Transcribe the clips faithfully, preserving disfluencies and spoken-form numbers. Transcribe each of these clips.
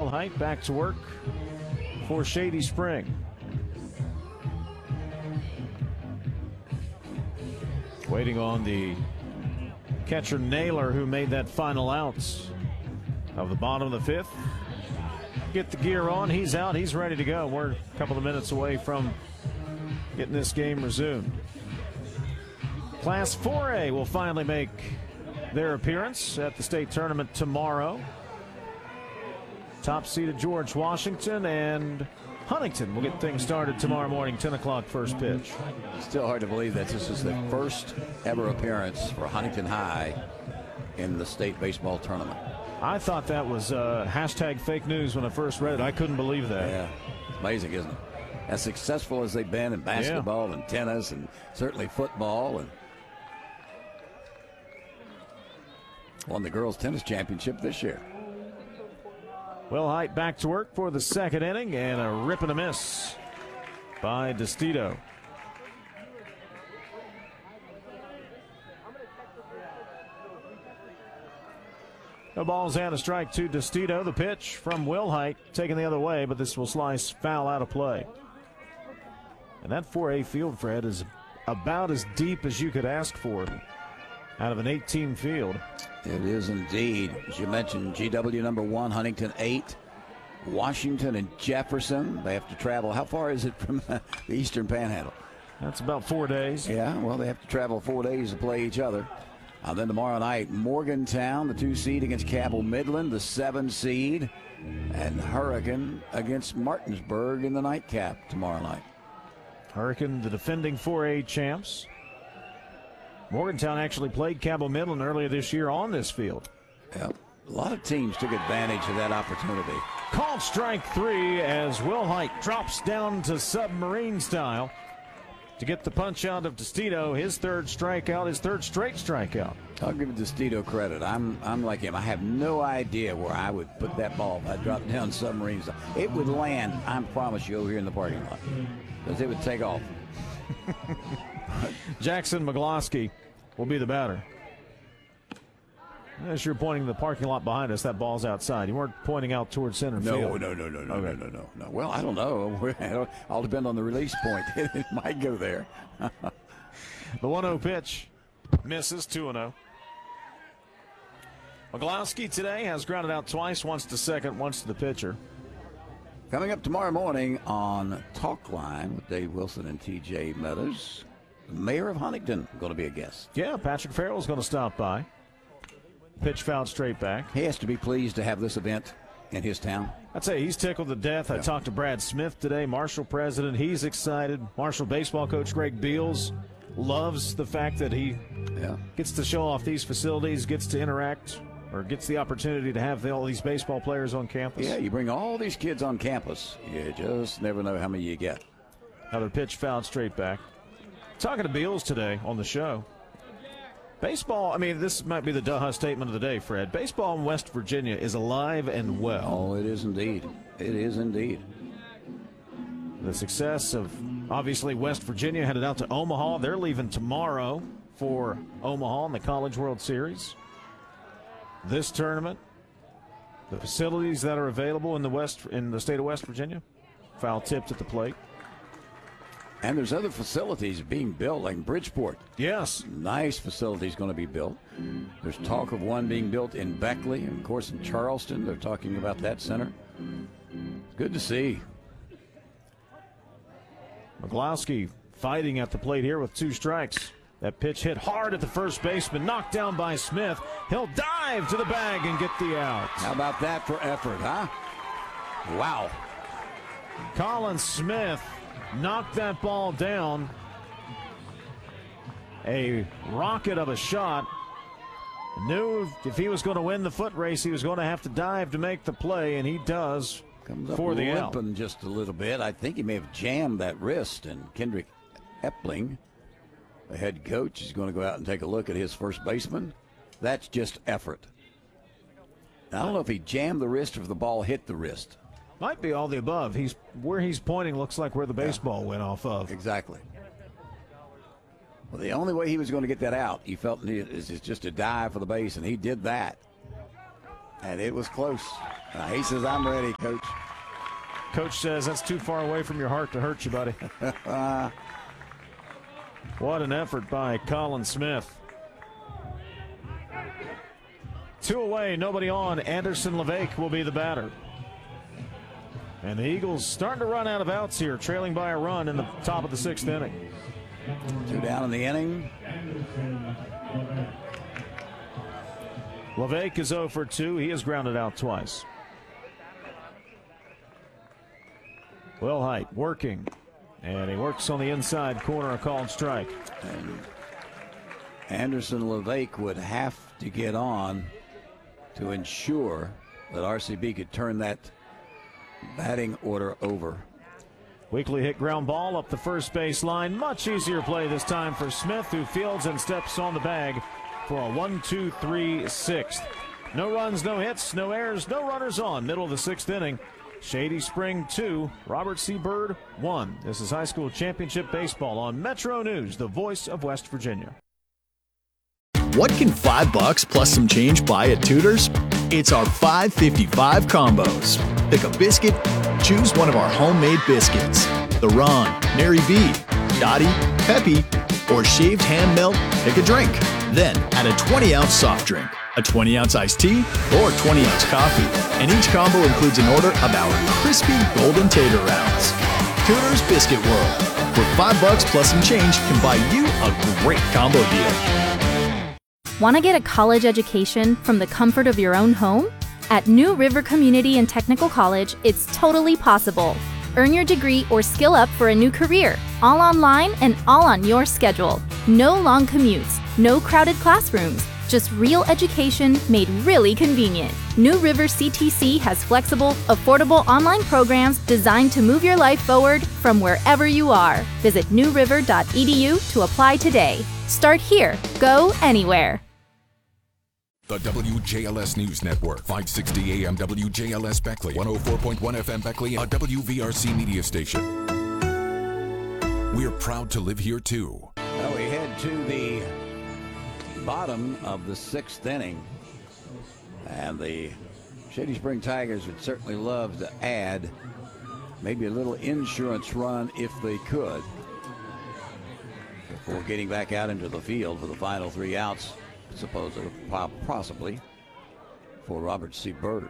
Wilhite back to work for Shady Spring. Waiting on the catcher Naylor, who made that final out of the bottom of the fifth. Get the gear on. He's out. He's ready to go. We're a couple of minutes away from getting this game resumed. Class four A will finally make their appearance at the state tournament tomorrow. Top seeded George Washington and Huntington will get things started tomorrow morning, ten o'clock first pitch. Still hard to believe that this is the first ever appearance for Huntington High in the state baseball tournament. I thought that was uh, hashtag fake news when I first read it. I couldn't believe that. Yeah, amazing, isn't it? As successful as they've been in basketball yeah. and tennis and certainly football, and won the girls' tennis championship this year. Wilhite back to work for the second inning, and a rip and a miss by DeStito. No balls and a strike to DeStito. The pitch from Wilhite taken the other way, but this will slice foul out of play. And that four A field, Fred, is about as deep as you could ask for out of an eight-team field. It is indeed. As you mentioned, G W number one, Huntington eight, Washington and Jefferson. They have to travel. How far is it from the Eastern Panhandle? That's about four days. Yeah, well, they have to travel four days to play each other. Uh, then tomorrow night, Morgantown, the two seed against Cabell Midland, the seven seed, and Hurricane against Martinsburg in the nightcap tomorrow night. Hurricane, the defending four A champs. Morgantown actually played Cabell Midland earlier this year on this field. Yep. A lot of teams took advantage of that opportunity. Called strike three as Wilhite drops down to submarine style to get the punch out of DeStito. His third strikeout, his third straight strikeout. I'll give DeStito credit. I'm I'm like him. I have no idea where I would put that ball if I dropped down submarine style. It would land, I promise you, over here in the parking lot, because it would take off. Jackson McGlosky will be the batter. As you're pointing to the parking lot behind us, that ball's outside. You weren't pointing out towards center no, field. No, no, no, no, okay. no, no, no, no. Well, I don't know. I'll depend on the release point. It might go there. The one oh pitch misses, two and oh. McGlosky today has grounded out twice, once to second, once to the pitcher. Coming up tomorrow morning on Talk Line with Dave Wilson and T J Meadows, the mayor of Huntington going to be a guest. Yeah, Patrick Farrell's going to stop by. Pitch fouled straight back. He has to be pleased to have this event in his town. I'd say he's tickled to death. Yeah. I talked to Brad Smith today, Marshall president. He's excited. Marshall baseball coach Greg Beals loves the fact that he yeah. gets to show off these facilities, gets to interact, or gets the opportunity to have all these baseball players on campus. Yeah, you bring all these kids on campus, you just never know how many you get. Another pitch fouled straight back. Talking to Beals today on the show. Baseball, I mean, this might be the duh statement of the day, Fred. Baseball in West Virginia is alive and well. Oh, it is indeed. It is indeed. The success of, obviously, West Virginia headed out to Omaha. They're leaving tomorrow for Omaha in the College World Series. This tournament, the facilities that are available in the West in the state of West Virginia, foul tipped at the plate. And there's other facilities being built, like Bridgeport. Yes. Nice facilities going to be built. There's talk of one being built in Beckley, and of course in Charleston. They're talking about that center. It's good to see. McGlosky fighting at the plate here with two strikes. That pitch hit hard at the first baseman, knocked down by Smith. He'll dive to the bag and get the out. How about that for effort, huh? Wow. Colin Smith knocked that ball down. A rocket of a shot. Knew if he was going to win the foot race, he was going to have to dive to make the play, and he does. Comes up for the limping just a little bit. I think he may have jammed that wrist, and Kendrick Epling, the head coach, is going to go out and take a look at his first baseman. That's just effort. I don't know if he jammed the wrist or if the ball hit the wrist. Might be all the above. He's where he's pointing looks like where the baseball yeah. went off of. Exactly. Well, the only way he was going to get that out, he felt, is just to dive for the base, and he did that. And it was close. Uh, he says, I'm ready, Coach. Coach says, that's too far away from your heart to hurt you, buddy. uh, what an effort by Colin Smith. Two away, nobody on. Anderson LeVake will be the batter. And the Eagles starting to run out of outs here, trailing by a run in the top of the sixth inning. Two down in the inning. LeVake is oh for two. He has grounded out twice. Will Height working. And he works on the inside corner, a called strike. And Anderson LeVake would have to get on to ensure that R C B could turn that batting order over. Weekly hit ground ball up the first base line. Much easier play this time for Smith, who fields and steps on the bag for a one two three sixth. No runs, no hits, no errors, no runners on. Middle of the sixth inning. Shady Spring two, Robert C. Byrd one. This is high school championship baseball on Metro News, the voice of West Virginia. What can five bucks plus some change buy at Tudor's? It's our five fifty-five combos. Pick a biscuit, choose one of our homemade biscuits. The Ron, Mary B, Dottie, Peppy, or shaved ham melt, pick a drink. Then add a twenty ounce soft drink, a twenty ounce iced tea, or twenty ounce coffee. And each combo includes an order of our crispy golden tater rounds. Tudor's Biscuit World, where five bucks plus some change can buy you a great combo deal. Want to get a college education from the comfort of your own home? At New River Community and Technical College, it's totally possible. Earn your degree or skill up for a new career, all online and all on your schedule. No long commutes, no crowded classrooms, just real education made really convenient. New River C T C has flexible, affordable online programs designed to move your life forward from wherever you are. Visit new river dot e d u to apply today. Start here, go anywhere. The W J L S News Network, five sixty A M W J L S Beckley, one oh four point one F M Beckley, a W V R C media station. We're proud to live here, too. Well, we head to the bottom of the sixth inning. And the Shady Spring Tigers would certainly love to add maybe a little insurance run if they could before getting back out into the field for the final three outs. Supposedly, possibly, for Robert C. Byrd.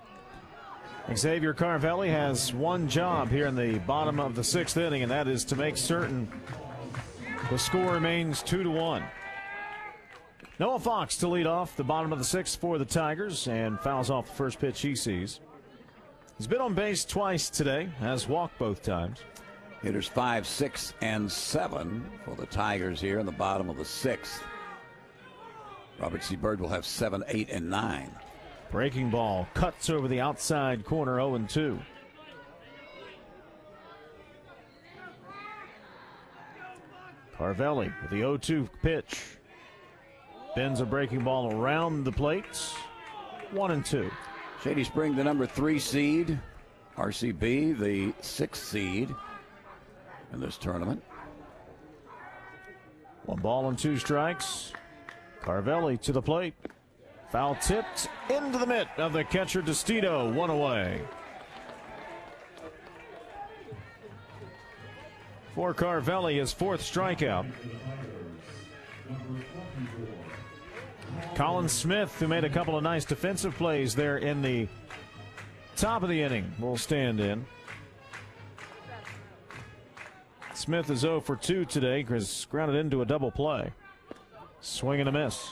Xavier Carvelli has one job here in the bottom of the sixth inning, and that is to make certain the score remains two to one. Noah Fox to lead off the bottom of the sixth for the Tigers, and fouls off the first pitch he sees. He's been on base twice today, has walked both times. Hitters five, six, and seven for the Tigers here in the bottom of the sixth. Robert C. Byrd will have seven, eight, and nine. Breaking ball cuts over the outside corner, oh and two. Carvelli with the oh two pitch. Bends a breaking ball around the plates. One and two. Shady Spring, the number three seed. R C B, the sixth seed in this tournament. One ball and two strikes. Carvelli to the plate. Foul tipped into the mitt of the catcher DeStito. One away. For Carvelli, his fourth strikeout. Colin Smith, who made a couple of nice defensive plays there in the top of the inning, will stand in. Smith is oh for two today. Has grounded into a double play. Swing and a miss.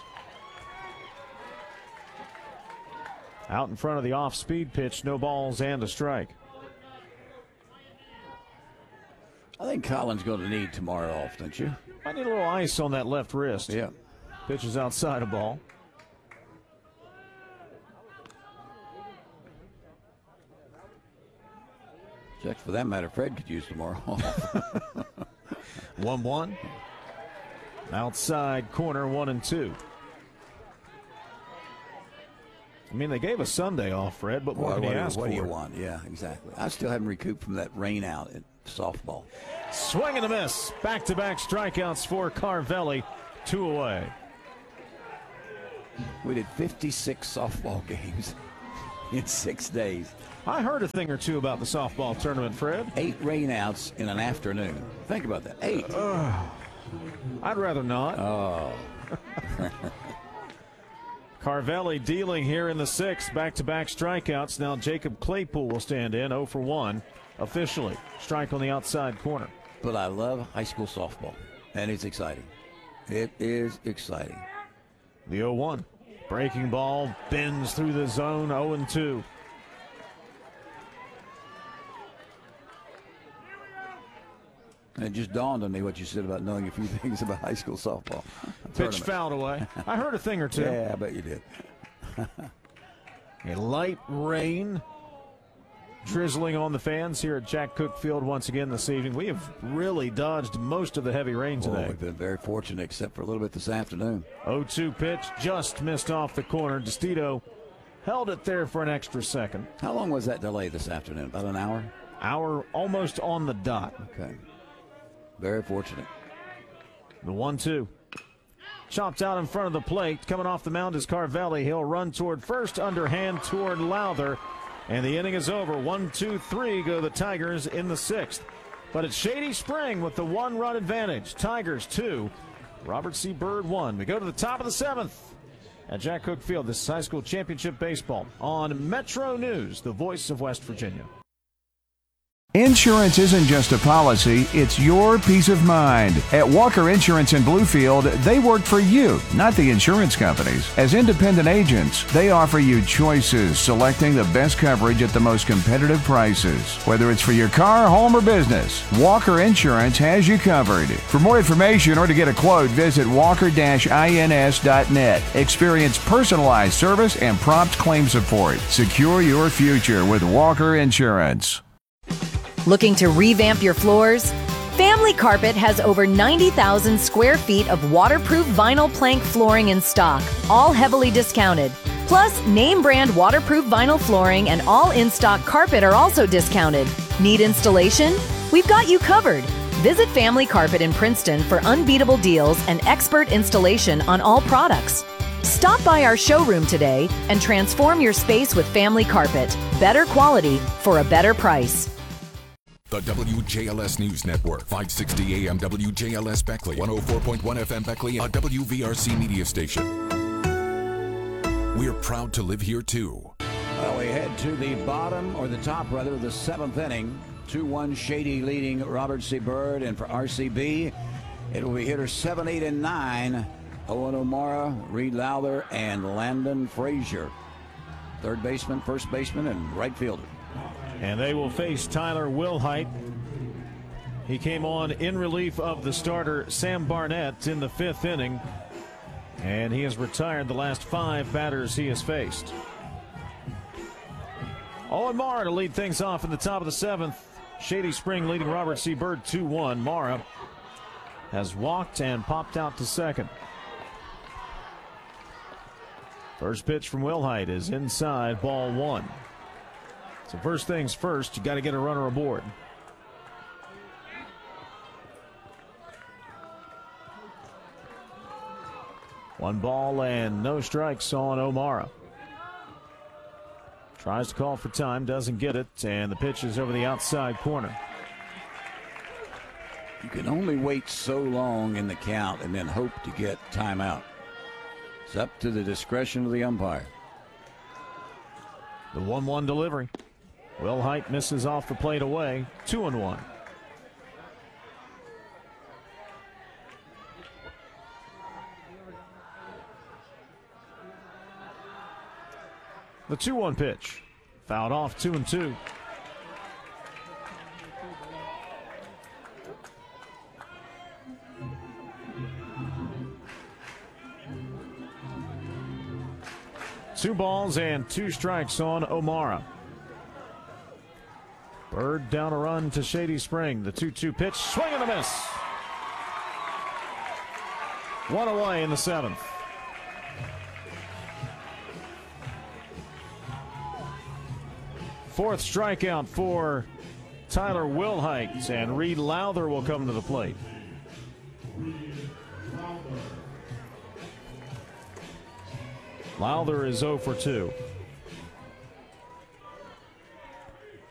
Out in front of the off-speed pitch, no balls and a strike. I think Colin's going to need tomorrow off, don't you? I need a little ice on that left wrist. Yeah. Pitch is outside a ball. Check for that matter, Fred could use tomorrow off. one one. Outside corner, one and two. I mean, they gave us Sunday off, Fred, but what well, can what, you ask what for? do you want? Yeah, exactly. I still haven't recouped from that rain out at softball. Swing and a miss. Back-to-back strikeouts for Carvelli. Two away. We did fifty-six softball games. in six days. I heard a thing or two about the softball tournament, Fred. Eight rainouts in an afternoon. Think about that. Eight. Uh, I'd rather not. Oh. Carvelli dealing here in the sixth. Back-to-back strikeouts. Now Jacob Claypool will stand in, oh for one officially. Strike on the outside corner. But I love high school softball, and it's exciting. It is exciting. The oh one. Breaking ball bends through the zone, oh and two. And it just dawned on me what you said about knowing a few things about high school softball. Pitch fouled away. I heard a thing or two. Yeah, I bet you did. A light rain drizzling on the fans here at Jack Cook Field once again this evening. We have really dodged most of the heavy rain today. Oh, we've been very fortunate, except for a little bit this afternoon. oh two pitch just missed off the corner. DeStito held it there for an extra second. How long was that delay this afternoon? About an hour? Hour almost on the dot. Okay. Very fortunate. The one two. Chopped out in front of the plate. Coming off the mound is Carvelli. He'll run toward first, underhand toward Lowther. And the inning is over. One, two, three go the Tigers in the sixth. But it's Shady Spring with the one-run advantage. Tigers two, Robert C. Byrd one. We go to the top of the seventh at Jack Cook Field. This is high school championship baseball on Metro News, the voice of West Virginia. Insurance isn't just a policy, it's your peace of mind. At Walker Insurance in Bluefield, they work for you, not the insurance companies. As independent agents, they offer you choices, selecting the best coverage at the most competitive prices. Whether it's for your car, home, or business, Walker Insurance has you covered. For more information or to get a quote, visit walker dash ins dot net. Experience personalized service and prompt claim support. Secure your future with Walker Insurance. Looking to revamp your floors? Family Carpet has over ninety thousand square feet of waterproof vinyl plank flooring in stock, all heavily discounted. Plus, name brand waterproof vinyl flooring and all in-stock carpet are also discounted. Need installation? We've got you covered. Visit Family Carpet in Princeton for unbeatable deals and expert installation on all products. Stop by our showroom today and transform your space with Family Carpet. Better quality for a better price. The W J L S News Network, five sixty A M W J L S Beckley, one oh four point one F M Beckley, a W V R C media station. We're proud to live here too. Well, we head to the bottom, or the top rather, of the seventh inning. two one Shady leading Robert C. Byrd, and for R C B, it will be hitters seven, eight, and nine. Owen O'Mara, Reed Lowther, and Landon Frazier. Third baseman, first baseman, and right fielder. And they will face Tyler Wilhite. He came on in relief of the starter Sam Barnett in the fifth inning, and he has retired the last five batters he has faced. Owen Mara to lead things off in the top of the seventh. Shady Spring leading Robert C. Byrd two one. Mara has walked and popped out to second. First pitch from Wilhite is inside, ball one. So first things first, you got to get a runner aboard. One ball and no strikes on O'Mara. Tries to call for time, doesn't get it, and the pitch is over the outside corner. You can only wait so long in the count and then hope to get timeout. It's up to the discretion of the umpire. The one one delivery. Wilhite misses off the plate away. Two and one. The two one pitch. Fouled off, two and two. Two balls and two strikes on O'Mara. Byrd down a run to Shady Spring. The two two pitch, swing and a miss. One away in the seventh. Fourth strikeout for Tyler Wilhite, and Reed Lowther will come to the plate. Lowther is oh for two.